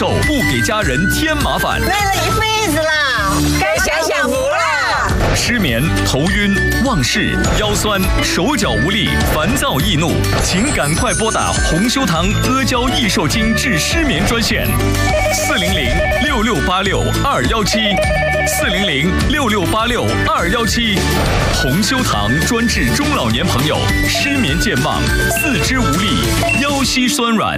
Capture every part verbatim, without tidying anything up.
寿，不给家人添麻烦。 累了一辈子啦，该享享福啦。 失眠、头晕、忘事、腰酸、手脚无力、烦躁易怒，请赶快拨打红修堂阿胶益寿精治失眠专线：四零零六六八六二幺七，四零零六六八六二幺七。红修堂专治中老年朋友失眠健忘、四肢无力、腰膝酸软。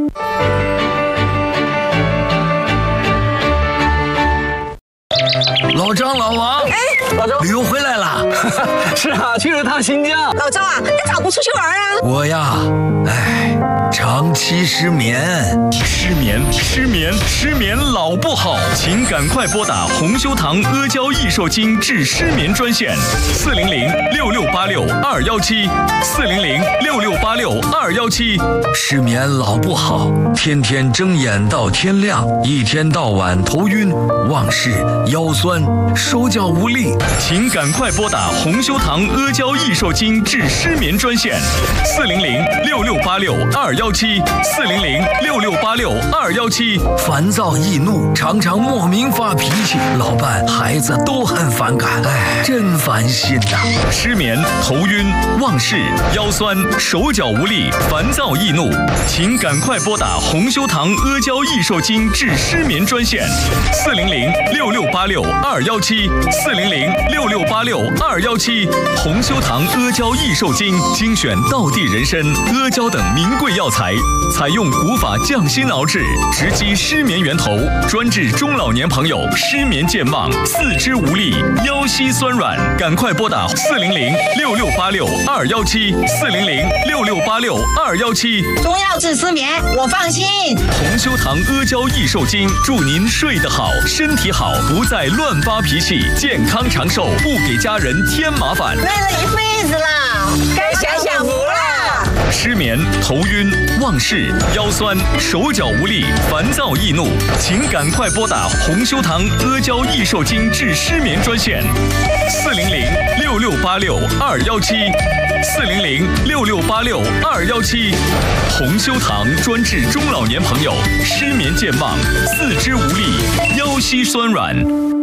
老张、老王， 哎， 老张旅游回来了。 是啊，去了趟新疆。 老赵啊，你咋不出去玩啊？ 我呀，哎，长期失眠。 失眠，失眠，失眠老不好，请赶快拨打红修堂阿胶益寿精治失眠专线：四零零六六八六二幺七，四零零六六八六二幺七。 失眠老不好，天天睁眼到天亮，一天到晚头晕、忘事、腰酸、手脚无力， 请赶快拨打红修堂阿胶益寿精治失眠专线：四零零六六八六二幺七，四零零六六八六二幺七。 烦躁易怒，常常莫名发脾气，老伴、孩子都很反感，哎，真烦心呐！ 失眠、头晕、忘事、腰酸、手脚无力、烦躁易怒，请赶快拨打红修堂阿胶益寿精治失眠专线：四零零六六八六二幺七，四零零六六八六二幺七。红修堂阿胶益寿精精选道地人参、阿胶等名贵药材，采用古法降心熬制，直击失眠源头，专治中老年朋友失眠健忘、四肢无力、腰膝酸软。赶快拨打四零零六六八六二幺七，四零零六六八六二幺七。 中药治失眠，我放心。 红修堂阿胶益寿精，祝您睡得好，身体好，不再乱发脾气，健康长寿，不给家人添麻烦。 累了一辈子啦，该享享福啦。 失眠、头晕、忘事、腰酸、手脚无力、烦躁易怒，请赶快拨打红修堂阿胶益寿精治失眠专线：四零零六六八六二幺七，四零零六六八六二幺七。红修堂专治中老年朋友失眠健忘、四肢无力、腰膝酸软。